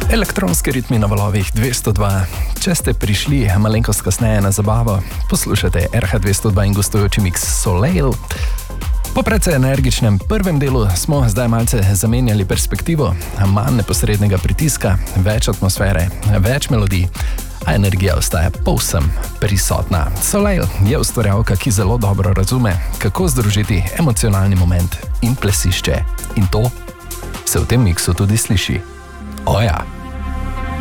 Elektronski ritmi na valovih 202. Če ste prišli malenkost kasneje na zabavo, poslušate RH202 in gostujoči mix Soleil. Po precej energičnem prvem delu smo zdaj malce zamenjali perspektivo, manj neposrednega pritiska, več atmosfere, več melodij, a energija ostaja povsem prisotna. Soleil je ustvarjalka, ki zelo dobro razume, kako združiti emocionalni moment in plesišče. In to se v tem miksu tudi sliši. Oja!